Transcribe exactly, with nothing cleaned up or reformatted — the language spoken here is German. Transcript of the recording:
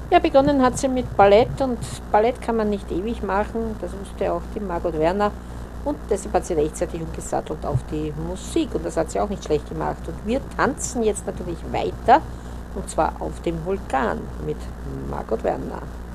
Ja, begonnen hat sie mit Ballett und Ballett kann man nicht ewig machen, das wusste auch die Margot Werner. Und deshalb hat sie rechtzeitig umgesattelt auf die Musik und das hat sie auch nicht schlecht gemacht. Und wir tanzen jetzt natürlich weiter und zwar auf dem Vulkan mit Margot Werner.